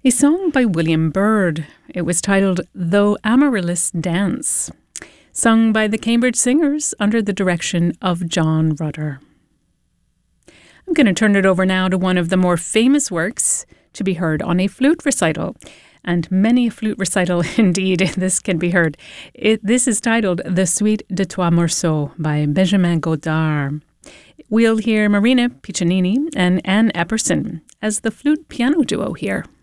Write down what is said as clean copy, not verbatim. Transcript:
A song by William Byrd. It was titled Though Amaryllis Dance, sung by the Cambridge Singers under the direction of John Rutter. I'm going to turn it over now to one of the more famous works to be heard on a flute recital, and many a flute recital indeed this can be heard. This is titled The Suite de Trois Morceaux by Benjamin Godard. We'll hear Marina Piccinini and Anne Epperson as the flute piano duo here.